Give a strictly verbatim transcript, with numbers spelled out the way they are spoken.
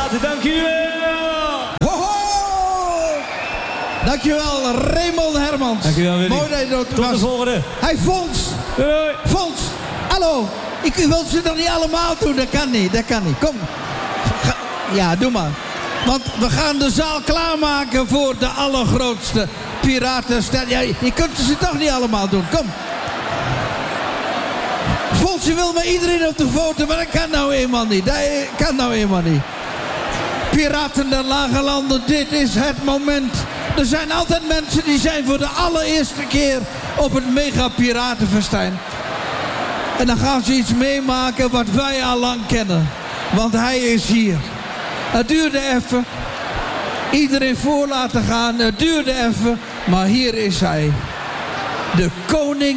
Piraten, dank jullie wel. Ho, ho! Dankjewel, Raymond Hermans. Dankjewel, Willy. Mooi dat je er Tot was. de volgende. Hey, Fons. Doei. Fons. Hallo. Ik wil ze nog niet allemaal doen. Dat kan niet. Dat kan niet. Kom. Ga- Ja, doe maar. Want we gaan de zaal klaarmaken voor de allergrootste piratenster. Ja, je kunt ze toch niet allemaal doen. Kom. Fons, je wil met iedereen op de foto, maar dat kan nou eenmaal niet. Dat kan nou eenmaal niet. Piraten der Lage Landen, dit is het moment. Er zijn altijd mensen die zijn voor de allereerste keer op het mega piratenfestijn. En dan gaan ze iets meemaken wat wij al lang kennen. Want hij is hier. Het duurde even. Iedereen voor laten gaan. Het duurde even. Maar hier is hij. De koning